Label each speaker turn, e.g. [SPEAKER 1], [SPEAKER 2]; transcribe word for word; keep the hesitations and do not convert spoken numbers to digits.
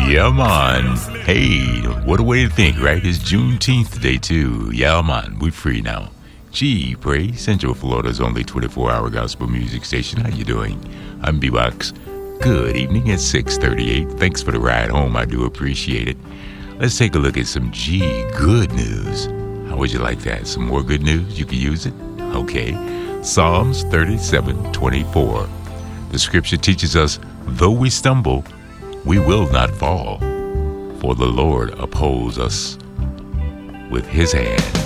[SPEAKER 1] Yeah, man. Hey, what a way to think, right? It's Juneteenth today, too. Yeah, man. We free now. Gee, praise. Central Florida's only twenty-four hour gospel music station. How you doing? I'm B-Box. Good evening at six thirty-eight. Thanks for the ride home. I do appreciate it. Let's take a look at some G good news. How would you like that? Some more good news? You can use it? Okay. Psalms thirty-seven twenty-four. The scripture teaches us, though we stumble, we will not fall, for the Lord upholds us with his hand.